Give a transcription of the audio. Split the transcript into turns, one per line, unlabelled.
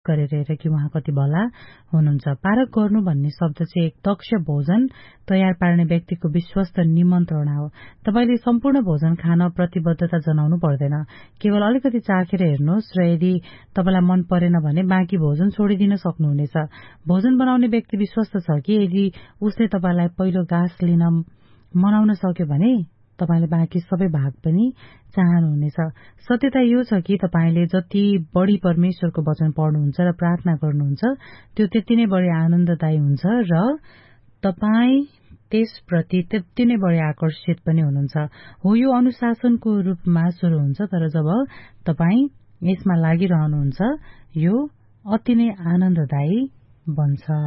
गरेर हेर कि उहाँ कति भला हुनुहुन्छ। पारक गर्नु भन्ने शब्द चाहिँ एक दक्ष भोजन तयार पार्ने व्यक्तिको विश्वस्त निमन्त्रणा हो। तपाईले सम्पूर्ण भोजन खान प्रतिबद्धता जनाउनु पर्दैन, केवल अलिकति चाखेर हेर्नुहोस् र यदि तपाईलाई मन परेन भने बाँकी भोजन छोडिदिन सक्नुहुनेछ। भोजन बनाउने व्यक्ति विश्वस्त छ कि यदि उसले तपाईलाई पहिलो गाँस लिन मनाउन सक्यो भने तपाईले बाँकी सबै भाग पनि चाहनुहुनेछ। सत्यता यो छ कि तपाईले जति बढी परमेश्वरको वचन पढ्नुहुन्छ र प्रार्थना गर्नुहुन्छ त्यो त्यति नै बढी आनन्ददायी हुन्छ र तपाई त्यसप्रति त्यति नै बढी आकर्षित पनि हुनुहुन्छ। हो, यो अनुशासनको रूपमा सुरु हुन्छ, तर जब तपाई यसमा लागिरहनुहुन्छ यो अति नै आनन्ददायी बन्छ।